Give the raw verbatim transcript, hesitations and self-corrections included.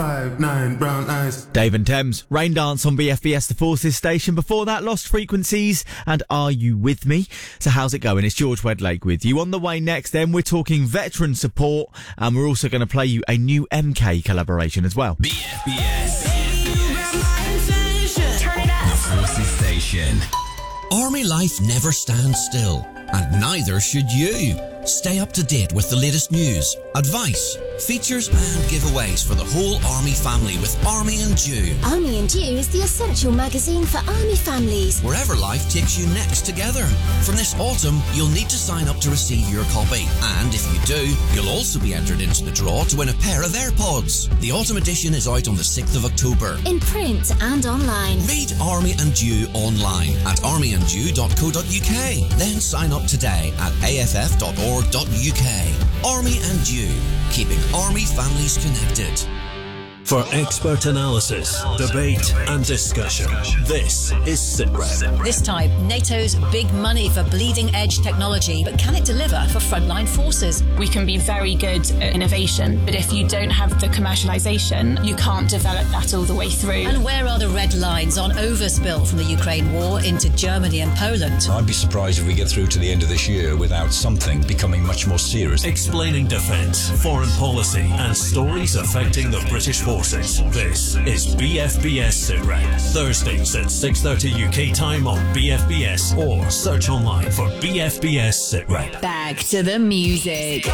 Five, nine, brown eyes. Dave and Thames, Rain Dance on B F B S The Forces station. Before that, Lost Frequencies and Are You With Me? So how's it going? It's George Wedlake with you. On the way next, then, we're talking veteran support, and we're also going to play you a new M K collaboration as well. B F B S. Turn it up. The Forces station. Army life never stands still, and neither should you. Stay up to date with the latest news, advice, features and giveaways for the whole Army family with Army and Dew. Army and Dew is the essential magazine for Army families. Wherever life takes you next together. From this autumn, you'll need to sign up to receive your copy. And if you do, you'll also be entered into the draw to win a pair of AirPods. The autumn edition is out on the sixth of October. In print and online. Read Army and Dew online at army and dew dot co dot uk. Then sign up today at a f f dot org dot u k. Army and Dew, keeping Army families connected. For expert analysis, debate and discussion, this is SITREP. This time, NATO's big money for bleeding-edge technology, but can it deliver for frontline forces? We can be very good at innovation, but if you don't have the commercialisation, you can't develop that all the way through. And where are the red lines on overspill from the Ukraine war into Germany and Poland? I'd be surprised if we get through to the end of this year without something becoming much more serious. Explaining defence, foreign policy and stories affecting the British forces. This is B F B S SITREP. Thursdays at six thirty U K time on B F B S or search online for B F B S SITREP. Back to the music.